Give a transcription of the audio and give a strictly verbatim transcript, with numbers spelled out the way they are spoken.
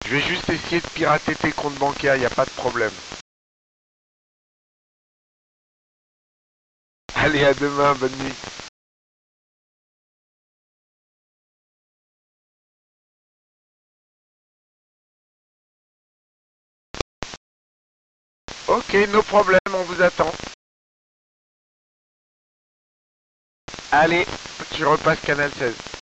Je vais juste essayer de pirater tes comptes bancaires, il n'y a pas de problème. Allez, à demain, bonne nuit. Ok, no problème, on vous attend. Allez, tu repasses Canal seize.